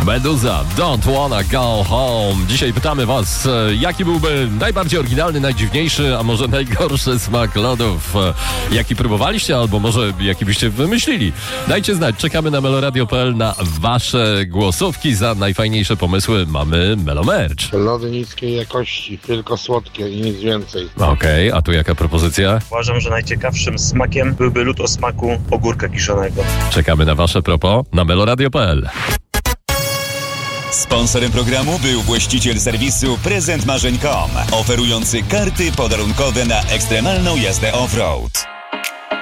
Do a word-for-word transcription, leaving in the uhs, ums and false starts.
Meduza, Don't Wanna Go Home. Dzisiaj pytamy was, jaki byłby najbardziej oryginalny, najdziwniejszy, a może najgorszy smak lodów, jaki próbowaliście, albo może jaki byście wymyślili. Dajcie znać, czekamy na meloradio kropka p l na wasze głosówki. Za najfajniejsze pomysły mamy Melomerch. Lody niskiej jakości, tylko słodkie i nic więcej. Okej, okay, a tu jaka propozycja? Uważam, że najciekawszym smakiem byłby lód o smaku ogórka kiszonego. Czekamy na wasze propos na meloradio kropka p l. Sponsorem programu był właściciel serwisu prezent marzeń kropka com, oferujący karty podarunkowe na ekstremalną jazdę off-road.